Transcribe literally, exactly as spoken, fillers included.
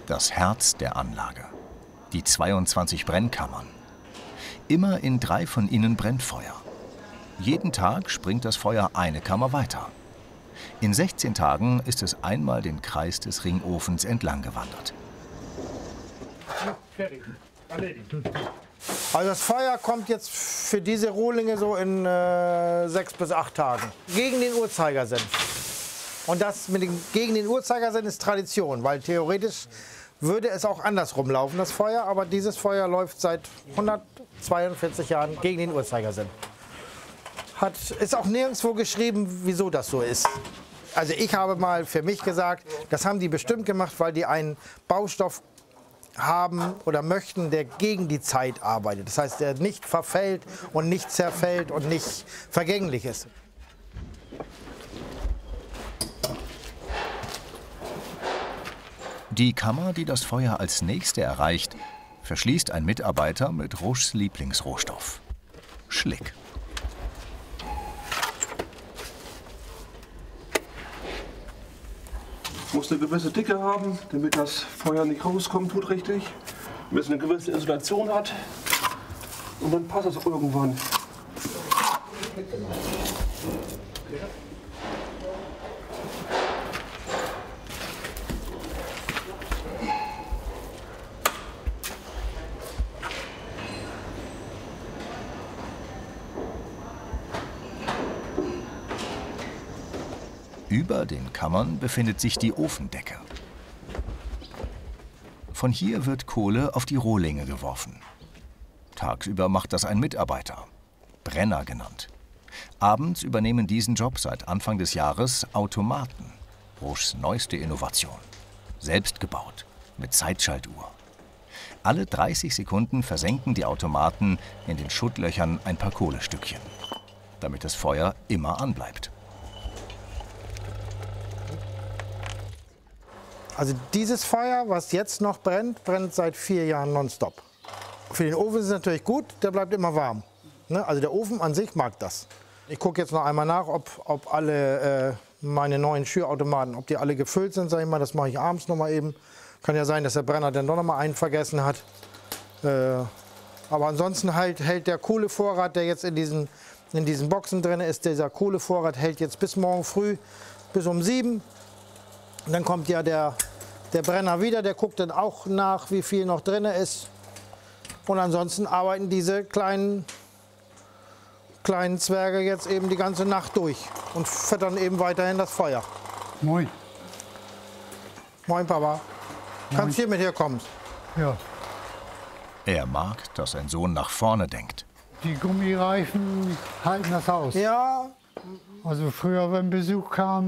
Das Herz der Anlage. Die zweiundzwanzig Brennkammern. Immer in drei von ihnen brennt Feuer. Jeden Tag springt das Feuer eine Kammer weiter. In sechzehn Tagen ist es einmal den Kreis des Ringofens entlang gewandert. Also das Feuer kommt jetzt für diese Rohlinge so in äh, sechs bis acht Tagen. Gegen den Uhrzeigersinn. Und das mit dem, gegen den Uhrzeigersinn ist Tradition, weil theoretisch würde es auch andersrum laufen, das Feuer. Aber dieses Feuer läuft seit hundertzweiundvierzig Jahren gegen den Uhrzeigersinn. Hat, ist auch nirgendwo geschrieben, wieso das so ist. Also ich habe mal für mich gesagt, das haben die bestimmt gemacht, weil die einen Baustoff haben oder möchten, der gegen die Zeit arbeitet. Das heißt, der nicht verfällt und nicht zerfällt und nicht vergänglich ist. Die Kammer, die das Feuer als nächste erreicht, verschließt ein Mitarbeiter mit Rouges Lieblingsrohstoff: Schlick. Muss eine gewisse Dicke haben, damit das Feuer nicht rauskommt, tut richtig. Bis es eine gewisse Isolation hat. Und dann passt es irgendwann. Über den Kammern befindet sich die Ofendecke. Von hier wird Kohle auf die Rohlinge geworfen. Tagsüber macht das ein Mitarbeiter, Brenner genannt. Abends übernehmen diesen Job seit Anfang des Jahres Automaten, Rouges neueste Innovation. Selbst gebaut, mit Zeitschaltuhr. Alle dreißig Sekunden versenken die Automaten in den Schuttlöchern ein paar Kohlestückchen, damit das Feuer immer anbleibt. Also dieses Feuer, was jetzt noch brennt, brennt seit vier Jahren nonstop. Für den Ofen ist es natürlich gut, der bleibt immer warm. Ne? Also der Ofen an sich mag das. Ich gucke jetzt noch einmal nach, ob, ob alle äh, meine neuen Schürautomaten, ob die alle gefüllt sind, sag ich mal. Das mache ich abends noch mal eben. Kann ja sein, dass der Brenner dann doch noch mal einen vergessen hat. Äh, aber ansonsten halt, hält der Kohlevorrat, der jetzt in diesen, in diesen Boxen drin ist, dieser Kohlevorrat hält jetzt bis morgen früh, bis um sieben. Und dann kommt ja der, der Brenner wieder, der guckt dann auch nach, wie viel noch drin ist. Und ansonsten arbeiten diese kleinen, kleinen Zwerge jetzt eben die ganze Nacht durch und füttern eben weiterhin das Feuer. Moin. Moin, Papa. Moin. Kannst hier mit herkommen? Ja. Er mag, dass sein Sohn nach vorne denkt. Die Gummireifen halten das aus. Ja. Also früher, wenn Besuch kam,